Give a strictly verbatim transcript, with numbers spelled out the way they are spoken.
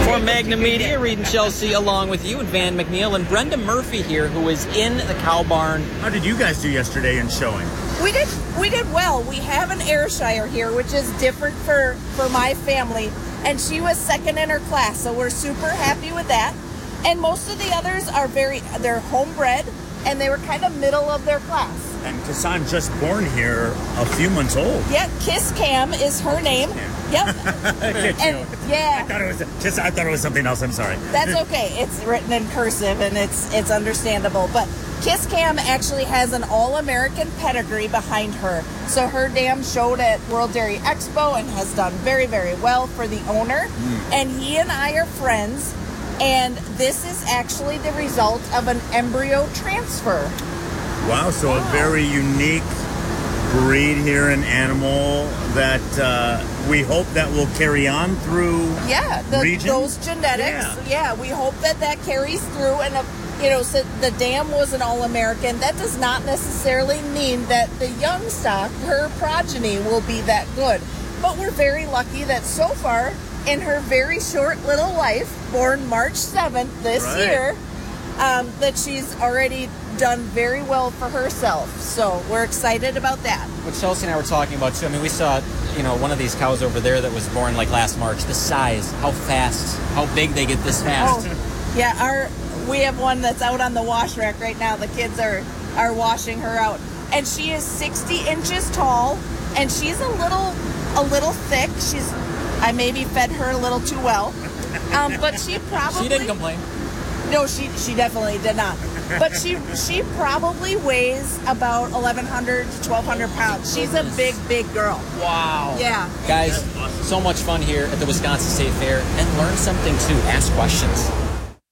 For Magnum Media, Reed and Chelsea along with you and Van McNeil and Brenda Murphy here, who is in the cow barn. How did you guys do yesterday in showing? We did we did well. We have an Ayrshire here, which is different for, for my family, and she was second in her class, so we're super happy with that. And most of the others are very, they're homebred, and they were kind of middle of their class. And Kassan just born here, a few months old. Yeah, Kiss Cam is her name. Yep. And, yeah. I thought it was just, I thought it was something else. I'm sorry. That's okay. It's written in cursive and it's it's understandable. But Kiss Cam actually has an all-American pedigree behind her. So her dam showed at World Dairy Expo and has done very, very well for the owner. Mm. And he and I are friends. And this is actually the result of an embryo transfer. Wow, so wow. a very unique breed here, an animal that uh, we hope that will carry on through yeah the, region? those genetics. Yeah. yeah, we hope that that carries through. And, uh, you know, so the dam was an all-American. That does not necessarily mean that the young stock, her progeny, will be that good. But we're very lucky that so far, in her very short little life, born March seventh this right. year, um, that she's already done very well for herself. So we're excited about that. What Chelsea and I were talking about too, I mean, we saw, you know, one of these cows over there that was born like last March. The size, how fast, how big they get this fast. Oh, yeah, our we have one that's out on the wash rack right now. The kids are, are washing her out. And she is sixty inches tall, and she's a little a little thick. She's I maybe fed her a little too well. Um, but she probably... She didn't complain. No, she she definitely did not. But she she probably weighs about eleven hundred to twelve hundred pounds. She's a big, big girl. Wow. Yeah. Guys, so much fun here at the Wisconsin State Fair. And learn something too. Ask questions.